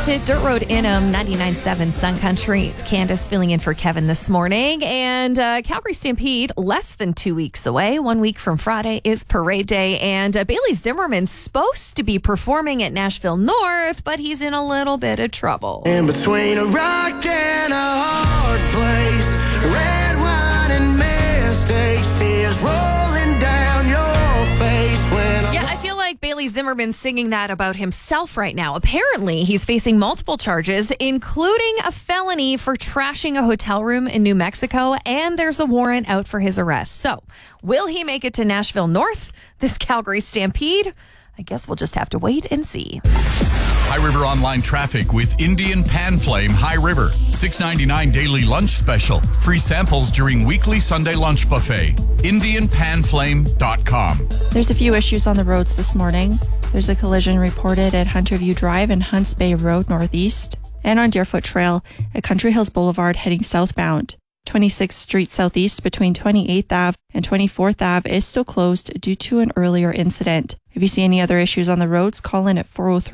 to Dirt Road Inham, 99.7 Sun Country. It's Candace filling in for Kevin this morning. And Calgary Stampede, less than 2 weeks away. 1 week from Friday is Parade Day. And Bailey Zimmerman's supposed to be performing at Nashville North, but he's in a little bit of trouble. In between a rock and a hard place, red wine and mistakes, tears rolling down your face when I feel like Bailey Zimmerman's singing that about himself right now. Apparently, he's facing multiple charges, including a felony for trashing a hotel room in New Mexico, and there's a warrant out for his arrest. So, will he make it to Nashville North, this Calgary Stampede? I guess we'll just have to wait and see. High River Online traffic with Indian Pan Flame High River. $6.99 daily lunch special. Free samples during weekly Sunday lunch buffet. IndianPanFlame.com. There's a few issues on the roads this morning. There's a collision reported at Hunterview Drive and Hunts Bay Road Northeast, and on Deerfoot Trail at Country Hills Boulevard heading southbound. 26th Street Southeast between 28th Ave and 24th Ave is still closed due to an earlier incident. If you see any other issues on the roads, call in at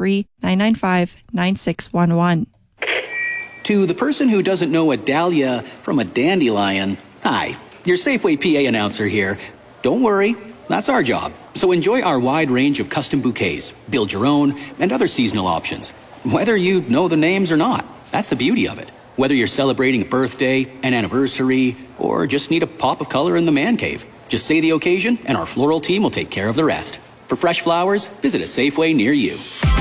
403-995-9611. To the person who doesn't know a dahlia from a dandelion, hi, your Safeway PA announcer here. Don't worry, that's our job. So enjoy our wide range of custom bouquets, build your own, and other seasonal options. Whether you know the names or not, that's the beauty of it. Whether you're celebrating a birthday, an anniversary, or just need a pop of color in the man cave, just say the occasion and our floral team will take care of the rest. For fresh flowers, visit a Safeway near you.